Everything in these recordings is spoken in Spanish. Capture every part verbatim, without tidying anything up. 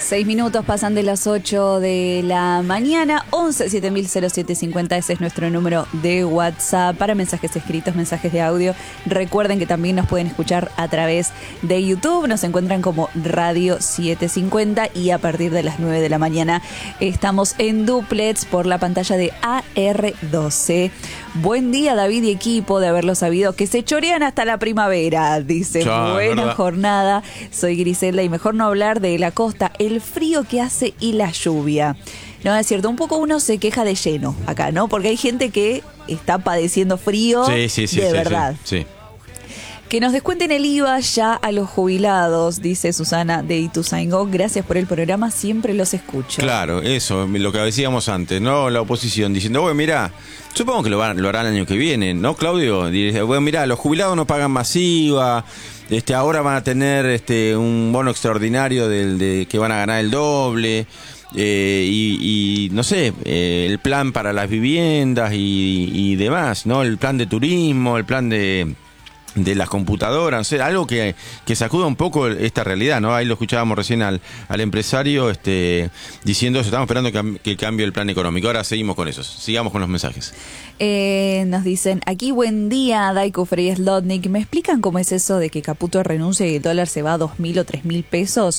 Seis minutos pasan de las ocho de la mañana. Once siete mil cero siete cincuenta, ese es nuestro número de WhatsApp para mensajes escritos, mensajes de audio. Recuerden que también nos pueden escuchar a través de YouTube. Nos encuentran como Radio setecientos cincuenta y a partir de las nueve de la mañana estamos en duplex por la pantalla de A R doce. Buen día, David y equipo, de haberlo sabido que se chorean hasta la primavera. Dice, Chao, buena verdad. jornada. Soy Griselda y mejor no hablar de la costa, el frío que hace y la lluvia. No, es cierto, un poco uno se queja de lleno acá, ¿no? Porque hay gente que está padeciendo frío Sí, sí, sí. de sí, verdad. Sí, sí. Que nos descuenten el I V A ya a los jubilados, dice Susana de Ituzaingó. Gracias por el programa, siempre los escucho. Claro, eso, lo que decíamos antes, ¿no? La oposición diciendo, bueno, mirá, supongo que lo, van, lo harán el año que viene, ¿no, Claudio? Dice, bueno, mirá, los jubilados no pagan más I V A, este, ahora van a tener este un bono extraordinario del, de que van a ganar el doble. Eh, y, y no sé, eh, el plan para las viviendas y, y demás, ¿no? El plan de turismo, el plan de... de las computadoras, no sé, algo que, que sacuda un poco esta realidad, ¿no? Ahí lo escuchábamos recién al, al empresario este, diciendo eso, estamos esperando que, que cambie el plan económico. Ahora seguimos con eso, sigamos con los mensajes. Eh, nos dicen, aquí buen día, Daiko Frey Slotnik. ¿Me explican cómo es eso de que Caputo renuncia y el dólar se va a dos mil o tres mil pesos?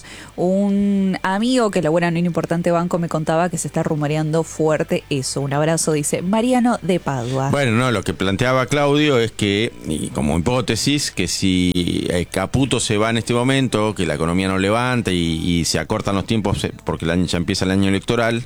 Un amigo que labora en un importante banco me contaba que se está rumoreando fuerte eso. Un abrazo, dice Mariano de Padua. Bueno, no, lo que planteaba Claudio es que, y como hipótesis, que si eh, Caputo se va en este momento, que la economía no levanta y, y se acortan los tiempos porque el año, ya empieza el año electoral,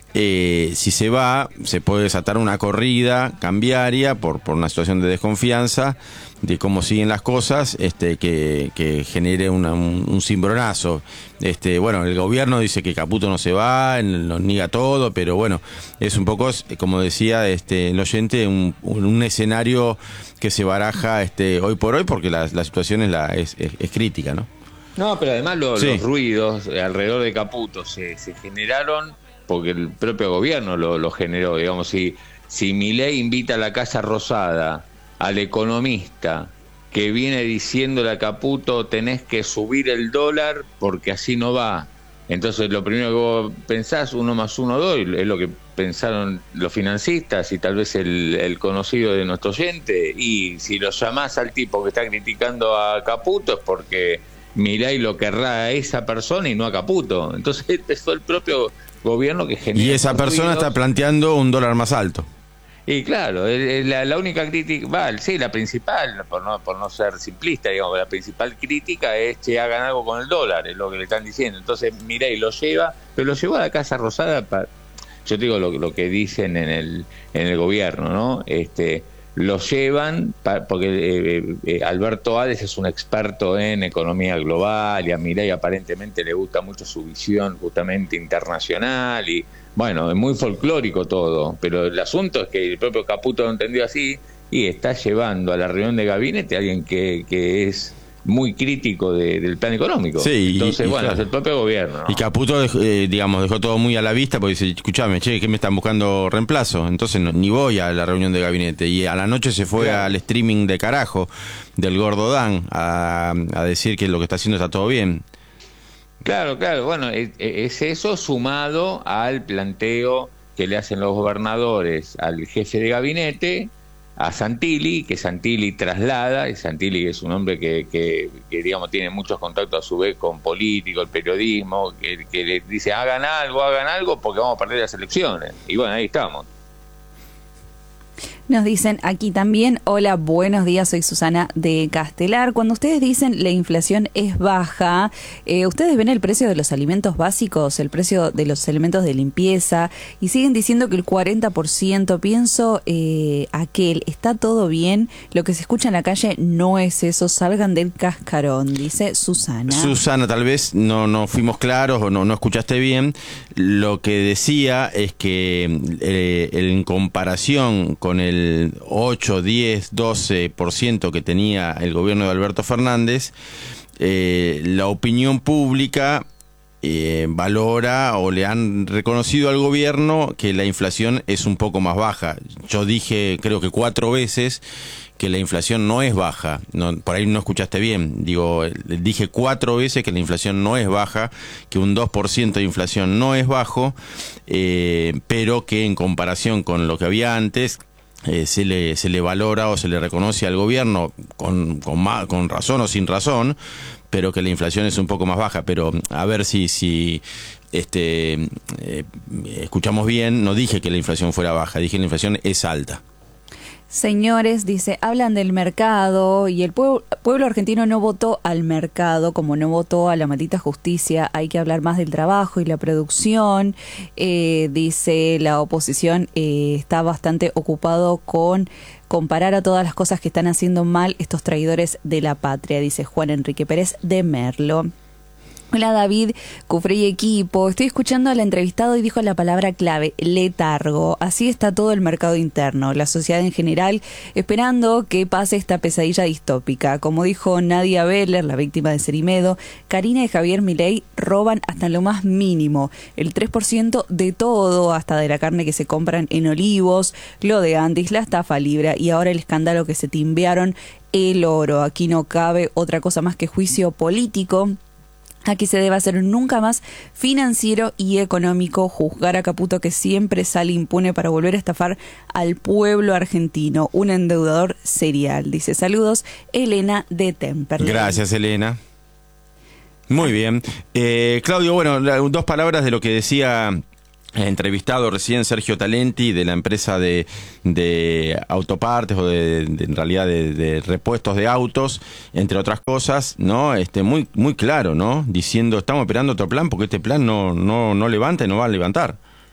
Eh, si se va, se puede desatar una corrida cambiaria por, por una situación de desconfianza de cómo siguen las cosas, este, que, que genere una, un, un cimbronazo. Este, bueno, el gobierno dice que Caputo no se va, nos niega todo, pero bueno, es un poco, como decía este, el oyente, un, un, un escenario que se baraja este, hoy por hoy, porque la, la situación es, la, es, es, es crítica, ¿no? No, pero además lo, Sí. los ruidos alrededor de Caputo se, se generaron porque el propio gobierno lo, lo generó. Digamos, si, si Milei invita a la Casa Rosada al economista que viene diciéndole a Caputo tenés que subir el dólar porque así no va, entonces lo primero que vos pensás, uno más uno, dos, es lo que pensaron los financistas y tal vez el, el conocido de nuestro oyente, y si lo llamás al tipo que está criticando a Caputo es porque Milei lo querrá a esa persona y no a Caputo. Entonces empezó el propio gobierno que genera. Y esa persona ruidos. está planteando un dólar más alto. Y claro, la, la única crítica, va, sí, la principal, por no, por no ser simplista, digamos, la principal crítica es que hagan algo con el dólar, es lo que le están diciendo. Entonces, Milei lo lleva, pero lo llevó a la Casa Rosada, para, yo te digo lo, lo que dicen en el, en el gobierno, ¿no? Este, lo llevan pa, porque eh, eh, Alberto Hades es un experto en economía global y a Milei aparentemente le gusta mucho su visión justamente internacional y bueno, es muy folclórico todo, pero el asunto es que el propio Caputo lo entendió así y está llevando a la reunión de gabinete a alguien que, que es muy crítico de, del plan económico. Sí, entonces, y, y bueno, claro. es el propio gobierno, ¿no? Y Caputo, eh, digamos, dejó todo muy a la vista porque dice, escuchame, che, ¿qué me están buscando reemplazo? Entonces no, ni voy a la reunión de gabinete. Y a la noche se fue Claro. al streaming de carajo del Gordo Dan a, a decir que lo que está haciendo está todo bien. Claro, claro, bueno, es, es eso sumado al planteo que le hacen los gobernadores al jefe de gabinete, a Santilli, que Santilli traslada, y Santilli es un hombre que, que, que digamos tiene muchos contactos a su vez con políticos, el periodismo, que, que le dice hagan algo, hagan algo porque vamos a perder las elecciones. Y bueno, ahí estamos. Nos dicen aquí también, hola, buenos días, soy Susana de Castelar. Cuando ustedes dicen la inflación es baja, eh, ustedes ven el precio de los alimentos básicos, el precio de los elementos de limpieza, y siguen diciendo que el cuarenta por ciento, pienso eh, aquel, está todo bien, lo que se escucha en la calle no es eso, salgan del cascarón, dice Susana. Susana, tal vez no, no fuimos claros o no, no escuchaste bien. Lo que decía es que eh, en comparación con el ocho, diez, doce por ciento que tenía el gobierno de Alberto Fernández, eh, la opinión pública eh, valora o le han reconocido al gobierno que la inflación es un poco más baja. Yo dije, creo que cuatro veces, que la inflación no es baja. No, por ahí no escuchaste bien. Digo, dije cuatro veces que la inflación no es baja, que un dos por ciento de inflación no es bajo, eh, pero que en comparación con lo que había antes, eh, se le se le valora o se le reconoce al gobierno con, con, más, con razón o sin razón, pero que la inflación es un poco más baja. Pero a ver si... si este eh, escuchamos bien, no dije que la inflación fuera baja, dije que la inflación es alta. Señores, dice, hablan del mercado y el pueblo, pueblo argentino no votó al mercado como no votó a la maldita justicia. Hay que hablar más del trabajo y la producción. Eh, dice, la oposición eh, está bastante ocupado con comparar a todas las cosas que están haciendo mal estos traidores de la patria, dice Juan Enrique Pérez de Merlo. Hola David, Cufré y equipo. Estoy escuchando al entrevistado y dijo la palabra clave, letargo. Así está todo el mercado interno, la sociedad en general, esperando que pase esta pesadilla distópica. Como dijo Nadia Beller, la víctima de Cerimedo, Karina y Javier Milei roban hasta lo más mínimo, el tres por ciento de todo, hasta de la carne que se compran en Olivos, lo de antes, la estafa libre y ahora el escándalo que se timbearon el oro. Aquí no cabe otra cosa más que juicio político. Aquí se debe hacer nunca más financiero y económico, juzgar a Caputo, que siempre sale impune para volver a estafar al pueblo argentino, un endeudador serial. Dice, saludos, Elena de Temperley. Gracias, Elena. Muy bien. Eh, Claudio, bueno, dos palabras de lo que decía entrevistado recién Sergio Talenti de la empresa de, de autopartes o de, de en realidad de, de repuestos de autos, entre otras cosas, ¿no? Este muy muy claro, ¿no? Diciendo, estamos esperando otro plan porque este plan no no no levanta y no va a levantar.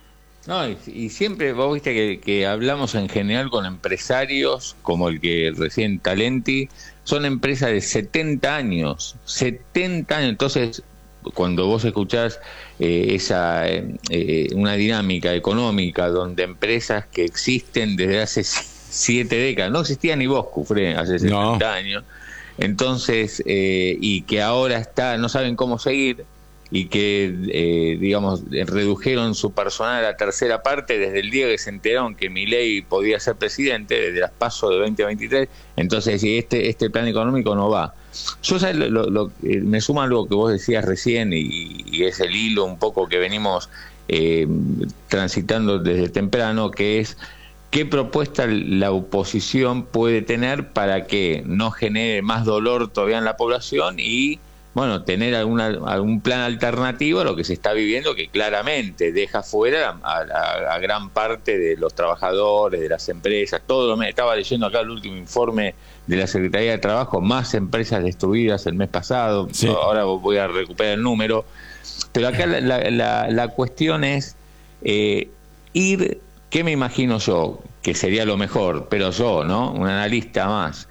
No, y, y siempre vos viste que, que hablamos en general con empresarios como el que recién Talenti, son empresas de setenta años, setenta años, entonces cuando vos escuchás eh, esa eh, eh, una dinámica económica donde empresas que existen desde hace siete décadas, no existía ni vos, Cufré, hace setenta no. años, entonces, eh, y que ahora está, no saben cómo seguir, y que, eh, digamos, redujeron su personal a la tercera parte desde el día que se enteraron que Milei podía ser presidente, desde las PASO de veinte veintitrés, entonces si este este plan económico no va. Yo ¿sabes? Lo, lo, lo, eh, me suma algo que vos decías recién, y, y es el hilo un poco que venimos eh, transitando desde temprano, que es qué propuesta la oposición puede tener para que no genere más dolor todavía en la población y bueno, tener alguna, algún plan alternativo a lo que se está viviendo, que claramente deja fuera a, a, a gran parte de los trabajadores, de las empresas, todo lo que estaba leyendo acá el último informe de la Secretaría de Trabajo, más empresas destruidas el mes pasado, sí. Ahora voy a recuperar el número, pero acá la, la, la, la cuestión es eh, ir, ¿qué me imagino yo? Que sería lo mejor, pero yo, ¿no? Un analista más.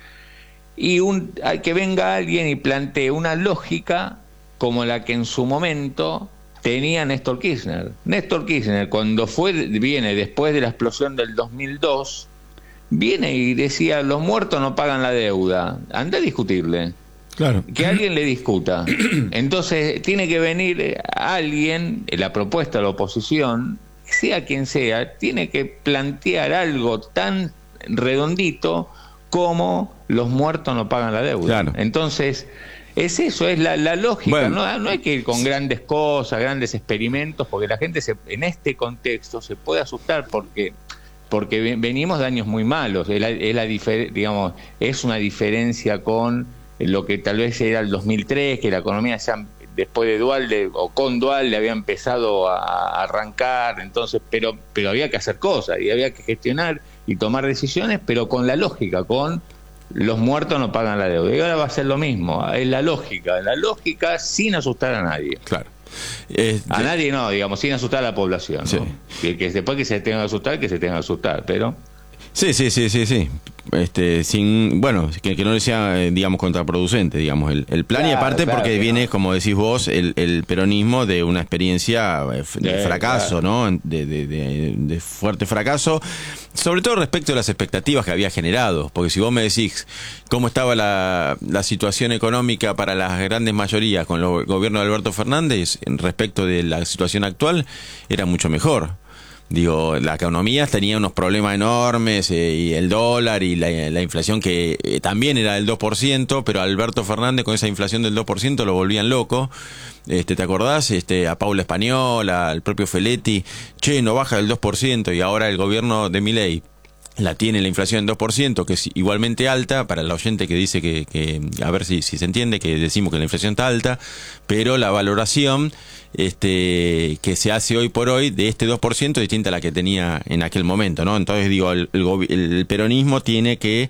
Y un, que venga alguien y plantee una lógica como la que en su momento tenía Néstor Kirchner. Néstor Kirchner, cuando fue viene después de la explosión del dos mil dos, viene y decía, los muertos no pagan la deuda. Anda a discutirle. Claro. Que alguien le discuta. Entonces tiene que venir alguien, la propuesta de la oposición, sea quien sea, tiene que plantear algo tan redondito como los muertos no pagan la deuda. Claro. Entonces, es eso, es la, la lógica. Bueno. No, no hay que ir con grandes cosas, grandes experimentos, porque la gente se, en este contexto se puede asustar porque porque venimos de años muy malos. Es, la, es, la difer, digamos, es una diferencia con lo que tal vez era el dos mil tres, que la economía ya después de Dualde o con Dualde había empezado a arrancar, entonces, pero pero había que hacer cosas y había que gestionar y tomar decisiones, pero con la lógica, con los muertos no pagan la deuda. Y ahora va a ser lo mismo, es la lógica, la lógica sin asustar a nadie. Claro. Eh, a de... nadie no, digamos, sin asustar a la población. Sí. ¿No? Que, que después que se tenga que asustar, que se tenga que asustar, pero... Sí, sí, sí, sí, sí. Este, sin, bueno, que, que no le sea, eh, digamos, contraproducente, digamos, el, el plan. Claro, y aparte claro, porque viene, no. como decís vos, el, el peronismo de una experiencia de eh, fracaso, claro. ¿no? De, de, de, de fuerte fracaso, sobre todo respecto a las expectativas que había generado. Porque si vos me decís cómo estaba la, la situación económica para las grandes mayorías con el gobierno de Alberto Fernández, respecto de la situación actual, era mucho mejor. Digo, la economía tenía unos problemas enormes, eh, y el dólar y la, la inflación que eh, también era del dos por ciento, pero Alberto Fernández con esa inflación del dos por ciento lo volvían loco. Este, ¿te acordás? Este, a Paula Española, al propio Feletti, che, no baja del dos por ciento, y ahora el gobierno de Milei la tiene la inflación en dos por ciento, que es igualmente alta, para el oyente que dice que, que a ver si, si se entiende, que decimos que la inflación está alta, pero la valoración este que se hace hoy por hoy de este dos por ciento es distinta a la que tenía en aquel momento, ¿no? Entonces digo, el, el, el peronismo tiene que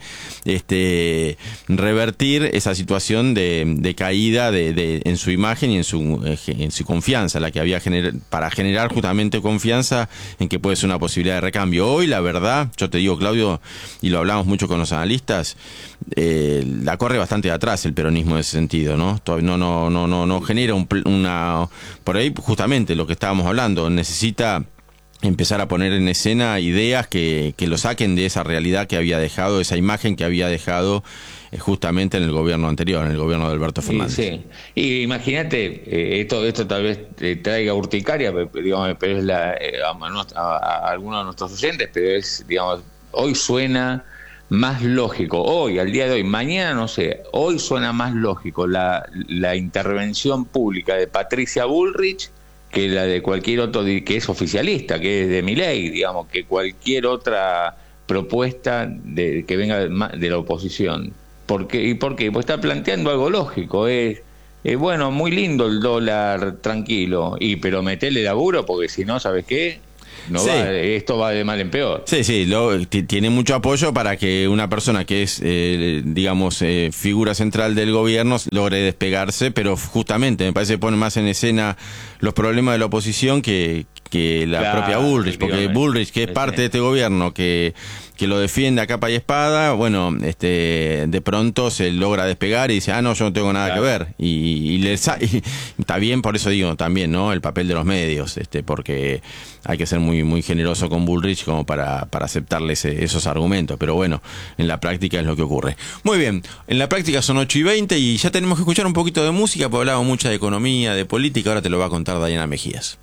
este revertir esa situación de, de caída de, de, en su imagen y en su, en su confianza, la que había gener, para generar justamente confianza en que puede ser una posibilidad de recambio. Hoy, la verdad, yo te digo, Claudio, y lo hablamos mucho con los analistas, eh, la corre bastante de atrás el peronismo en ese sentido, ¿no? No, no, no, no, no genera un, una... Por ahí, justamente lo que estábamos hablando, necesita empezar a poner en escena ideas que, que lo saquen de esa realidad que había dejado, esa imagen que había dejado eh, justamente en el gobierno anterior, en el gobierno de Alberto Fernández. Sí, sí. Y imagínate, eh, esto esto tal vez eh, traiga urticaria, pero, digamos, pero es la, eh, a, a, a algunos de nuestros oyentes, pero es, digamos, hoy suena más lógico, hoy, al día de hoy, mañana no sé, hoy suena más lógico la, la intervención pública de Patricia Bullrich que la de cualquier otro que es oficialista, que es de Milei, digamos, que cualquier otra propuesta de, que venga de la oposición. ¿Por qué? ¿Y por qué? Pues está planteando algo lógico, es, es bueno, muy lindo el dólar tranquilo, y pero metele laburo, porque si no, ¿sabes qué? No sí. va, esto va de mal en peor. Sí, sí, lo, tiene mucho apoyo para que una persona que es, eh, digamos, eh, figura central del gobierno logre despegarse, pero justamente me parece que pone más en escena los problemas de la oposición que, que la claro, propia Bullrich, porque Bullrich, que es parte de este gobierno, que, que lo defiende a capa y espada, bueno, este de pronto se logra despegar y dice, ah, no, yo no tengo nada claro. que ver. Y, y, le, y está bien, por eso digo también, ¿no? El papel de los medios, este porque hay que ser muy muy generoso con Bullrich como para, para aceptarle ese, esos argumentos. Pero bueno, en la práctica es lo que ocurre. Muy bien, en la práctica son ocho y veinte y ya tenemos que escuchar un poquito de música, porque hablamos mucho de economía, de política, ahora te lo va a contar Dayana Mejías.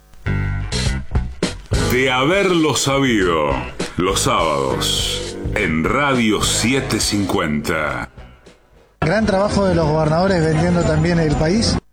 De haberlo sabido, los sábados, en Radio setecientos cincuenta. Gran trabajo de los gobernadores vendiendo también el país.